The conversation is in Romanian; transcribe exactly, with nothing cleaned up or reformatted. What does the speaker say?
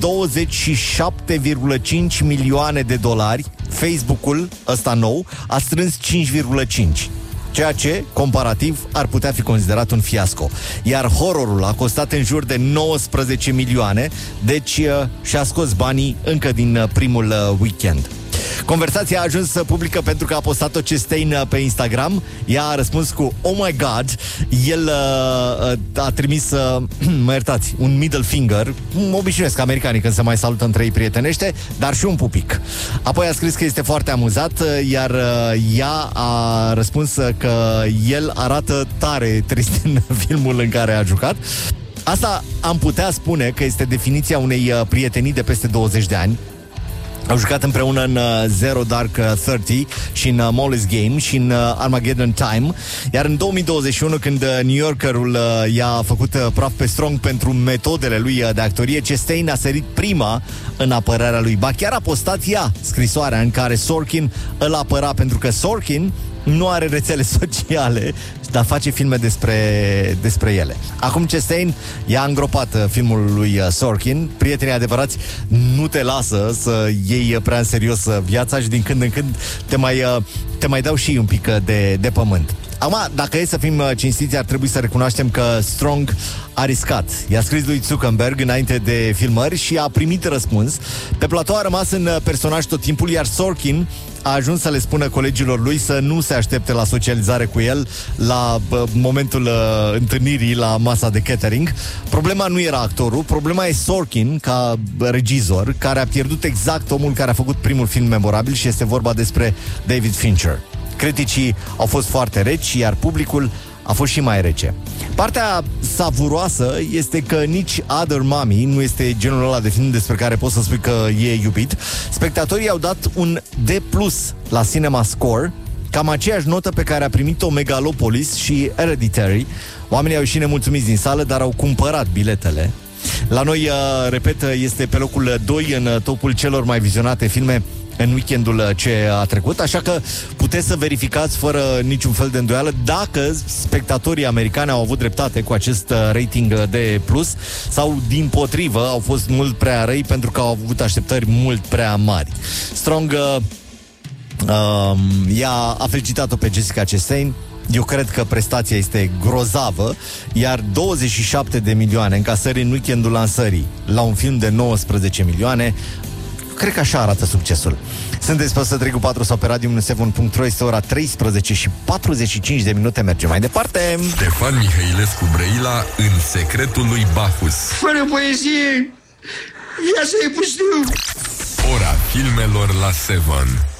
douăzeci și șapte virgulă cinci milioane de dolari. Facebook-ul ăsta nou a strâns cinci virgulă cinci, ceea ce, comparativ, ar putea fi considerat un fiasco. Iar horrorul a costat în jur de nouăsprezece milioane, deci uh, și-a scos banii încă din uh, primul uh, weekend. Conversația a ajuns publică pentru că a postat-o Chastain pe Instagram. Ea a răspuns cu "Oh my God". El uh, a trimis, uh, mă iertați, un middle finger. Obișnuiesc americanii când se mai salută între ei prietenește, dar și un pupic. Apoi a scris că este foarte amuzat, iar uh, ea a răspuns că el arată tare trist în filmul în care a jucat. Asta am putea spune că este definiția unei uh, prietenii de peste douăzeci de ani. Au jucat împreună în uh, Zero Dark Thirty și în uh, Molly's Game și în uh, Armageddon Time. Iar în două mii douăzeci și unu, când uh, New Yorker-ul uh, i-a făcut uh, praf pe Strong pentru metodele lui uh, de actorie, Chastain a sărit prima în apărarea lui. Ba chiar a postat ea scrisoarea în care Sorkin îl apăra, pentru că Sorkin nu are rețele sociale, dar face filme despre, despre ele. Acum Chastain i-a îngropat uh, filmul lui uh, Sorkin. Prietenii adevărați nu te lasă să iei prea în serios uh, viața și din când în când te mai, uh, te mai dau și un pic uh, de, de pământ. Acum, dacă e să fim uh, cinstiți, ar trebui să recunoaștem că Strong a riscat. I-a scris lui Zuckerberg înainte de filmări și a primit răspuns. Pe platou a rămas în uh, personaj tot timpul, iar Sorkin a ajuns să le spună colegilor lui să nu se aștepte la socializare cu el la uh, momentul uh, întâlnirii la masa de catering. Problema nu era actorul, problema e Sorkin ca regizor, care a pierdut exact omul care a făcut primul film memorabil, și este vorba despre David Fincher. Criticii au fost foarte reci, iar publicul a fost și mai rece. Partea savuroasă este că nici Other Mommy nu este genul ăla de film despre care poți să spui că e iubit. Spectatorii au dat un D plus la Cinema Score, cam aceeași notă pe care a primit-o Megalopolis și Hereditary. Oamenii au ieșit nemulțumiți din sală, dar au cumpărat biletele. La noi, repet, este pe locul doi în topul celor mai vizionate filme în weekendul ce a trecut, așa că puteți să verificați fără niciun fel de îndoială dacă spectatorii americani au avut dreptate cu acest rating de plus sau dimpotrivă au fost mult prea răi pentru că au avut așteptări mult prea mari. Strong uh, uh, i-a a felicitat-o pe Jessica Chastain. Eu cred că prestația este grozavă, iar douăzeci și șapte de milioane încasări în weekendul lansării la un film de nouăsprezece milioane, cred că așa arată succesul. Sunteți pe Tătricu patru sau pe radio unu șapte punct ro. Este ora treisprezece și patruzeci și cinci de minute. Mergem mai departe. Ștefan Mihailescu Brăila în Secretul lui Bacchus. Fără poezie, viața e pustiu. Ora filmelor la Seven.